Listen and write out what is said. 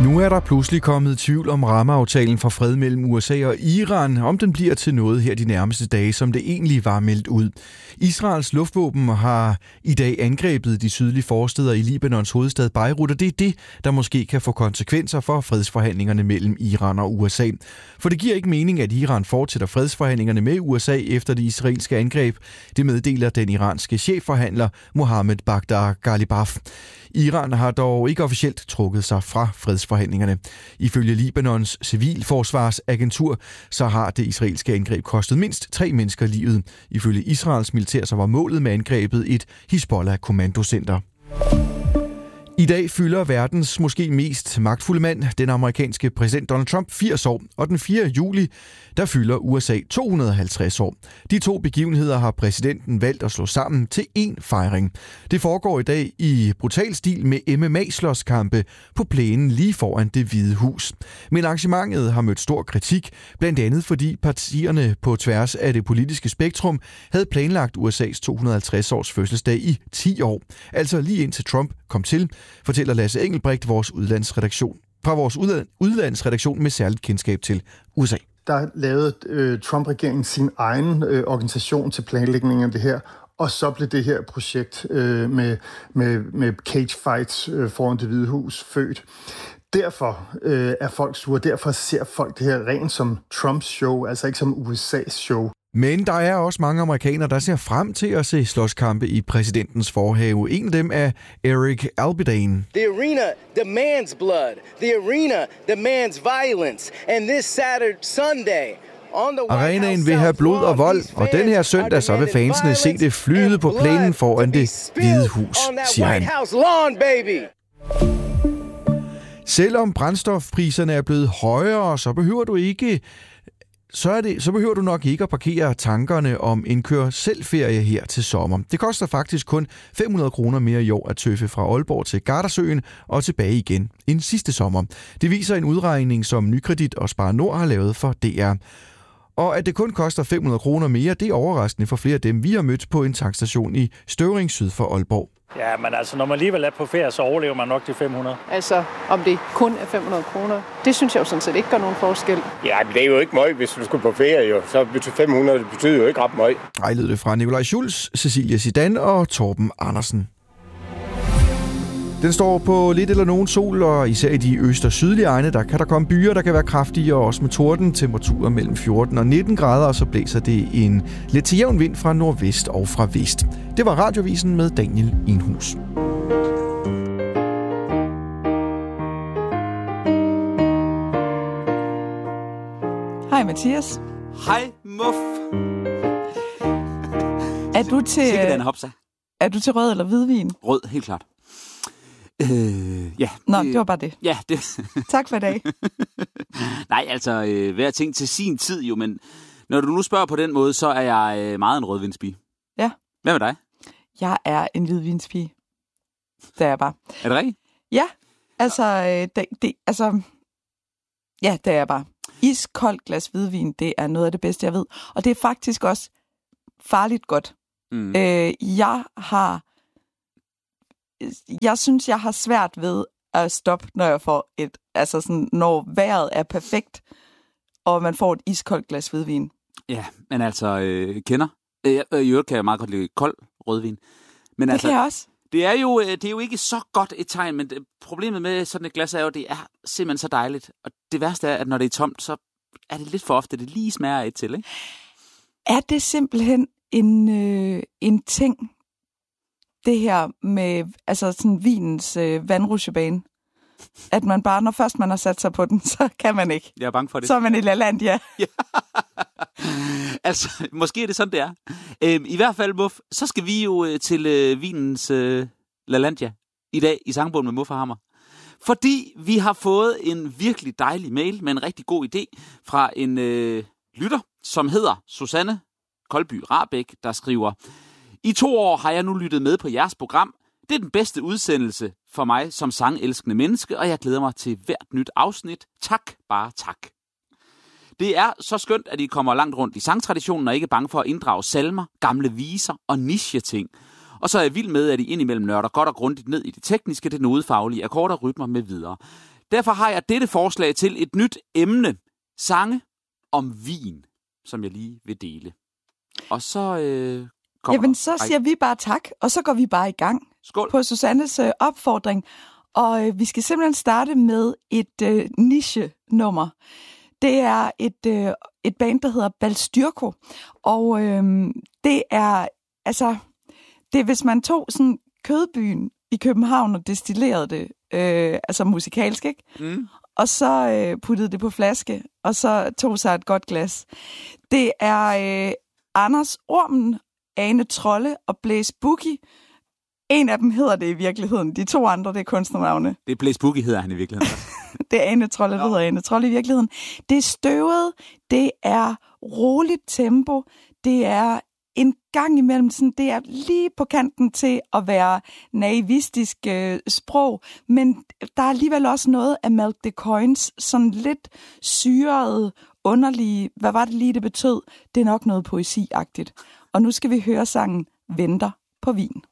Nu er der pludselig kommet tvivl om rammeaftalen for fred mellem USA og Iran, om den bliver til noget her de nærmeste dage, som det egentlig var meldt ud. Israels luftvåben har i dag angrebet de sydlige forstæder i Libanons hovedstad Beirut, og det er det, der måske kan få konsekvenser for fredsforhandlingerne mellem Iran og USA. For det giver ikke mening, at Iran fortsætter fredsforhandlingerne med USA efter det israelske angreb. Det meddeler den iranske chefforhandler Mohammed Baghdad Ghalibaf. Iran har dog ikke officielt trukket sig fra fredsforhandlingerne. Ifølge Libanons civilforsvarsagentur, så har det israelske angreb kostet mindst 3 mennesker livet. Ifølge Israels militær, så var målet med angrebet et Hizbollah-kommandocenter. I dag fylder verdens måske mest magtfulde mand, den amerikanske præsident Donald Trump, 80 år, og den 4. juli, der fylder USA 250 år. De to begivenheder har præsidenten valgt at slå sammen til én fejring. Det foregår i dag i brutal stil med MMA-slåskampe på plænen lige foran Det Hvide Hus. Men arrangementet har mødt stor kritik, blandt andet fordi partierne på tværs af det politiske spektrum havde planlagt USA's 250-års fødselsdag i 10 år. Altså lige indtil Trump kom til, fortæller Lasse Engelbrecht vores udlandsredaktion med særligt kendskab til USA. Der lavede Trump-regeringen sin egen organisation til planlægningen af det her, og så blev det her projekt med cage fights foran Det Hvide Hus født. Derfor er folk sure, derfor ser folk det her rent som Trumps show, altså ikke som USA's show. Men der er også mange amerikanere, der ser frem til at se slåskampe i præsidentens forhave. En af dem er Eric Albidain. The arena demands blood. The arena demands violence. And this Sunday, arenaen vil have blod og vold, og den her søndag så vil fansene se det flyde på plænen foran Det Hvide Hus, siger han. Selvom brændstofpriserne er blevet højere, så behøver du nok ikke at parkere tankerne om en kør-selv-ferie her til sommer. Det koster faktisk kun 500 kroner mere i år at tøffe fra Aalborg til Gardasøen og tilbage igen end sidste sommer. Det viser en udregning, som Nykredit og Spar Nord har lavet for DR. Og at det kun koster 500 kroner mere, det er overraskende for flere af dem, vi har mødt på en tankstation i Støvring syd for Aalborg. Ja, men altså, når man alligevel er på ferie, så overlever man nok de 500. Altså, om det kun er 500 kroner, det synes jeg jo sådan set ikke gør nogen forskel. Ja, men det er jo ikke meget, hvis du skulle på ferie, jo. Så 500, det betyder jo ikke ret meget. Ej, lød det fra Nikolaj Schulz, Cecilia Zidane og Torben Andersen. Den står på lidt eller nogen sol, og især i de øst- og sydlige egne, der kan der komme byer, der kan være kraftige, og også med torden, temperaturer mellem 14 og 19 grader, og så blæser det en lidt til jævn vind fra nordvest og fra vest. Det var Radiovisen med Daniel Enhus. Hej Mathias. Hej Muff. Er du til rød eller hvidvin? Rød, helt klart. Ja. Nå, det var bare det. Ja, det. Tak for i dag. Nej, altså, hver ting til sin tid jo, men når du nu spørger på den måde, så er jeg meget en rødvinspige. Ja. Hvad med dig? Jeg er en hvidvinspige. Det er jeg bare. Er det rigtigt? Ja, altså, det er jeg bare. Iskoldt glas hvidvin, det er noget af det bedste, jeg ved. Og det er faktisk også farligt godt. Mm. Jeg synes, jeg har svært ved at stoppe, når jeg får når vejret er perfekt, og man får et iskoldt glas hvidvin. Ja, men altså, kender. I øvrigt kan jeg meget godt lide kold rødvin. Men det altså, kan jeg også. Det er jo ikke så godt et tegn, men problemet med sådan et glas er jo, det er simpelthen så dejligt. Og det værste er, at når det er tomt, så er det lidt for ofte, det lige smager et til, ikke? Er det simpelthen en ting, det her med sådan vinens vandrutsjebane? At man bare, når først man har sat sig på den, så kan man ikke. Jeg er bange for det. Så er man i LaLandia. Ja. Altså, måske er det sådan, det er. I hvert fald, Muff, så skal vi jo til vinens LaLandia i dag i Sangbogen med Muff og Hammer. Fordi vi har fået en virkelig dejlig mail med en rigtig god idé fra en lytter, som hedder Susanne Koldby Rahbæk, der skriver: I 2 år har jeg nu lyttet med på jeres program. Det er den bedste udsendelse for mig som sangelskende menneske, og jeg glæder mig til hvert nyt afsnit. Tak, bare tak. Det er så skønt, at I kommer langt rundt i sangtraditionen og ikke er bange for at inddrage salmer, gamle viser og niche-ting. Og så er jeg vild med, at I indimellem nørder godt og grundigt ned i det tekniske, det nodefaglige, akkorder, rytmer med videre. Derfor har jeg dette forslag til et nyt emne. Sange om vin, som jeg lige vil dele. Og så Jamen, så siger vi bare tak, og så går vi bare i gang. Skål. På Susannes opfordring. Og vi skal simpelthen starte med et niche-nummer. Det er et band, der hedder Balstyrko. Og det er, altså, det er, hvis man tog sådan Kødbyen i København og destillerede det, altså musikalsk, ikke? Mm. Og så puttede det på flaske, og så tog sig et godt glas. Det er Anders Ormen, Ane Trolle og Blaze Boogie. En af dem hedder det i virkeligheden. De to andre, det er kunstnernavne. Det er Blaze Boogie, hedder han i virkeligheden. Det er Ane Trolle, det hedder Ane Trolle i virkeligheden. Det er støvet, det er roligt tempo, det er en gang imellem, sådan, det er lige på kanten til at være naivistisk sprog, men der er alligevel også noget af Malk de Coins, sådan lidt syrede, underlige, hvad var det lige, det betød? Det er nok noget poesiagtigt. Og nu skal vi høre sangen Venter på vin.